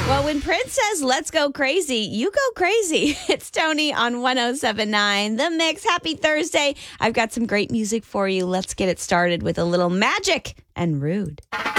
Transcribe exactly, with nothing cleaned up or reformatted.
Well, when Prince says, let's go crazy, you go crazy. It's Tony on one oh seven point nine The Mix. Happy Thursday. I've got some great music for you. Let's get it started with a little Magic and Rude.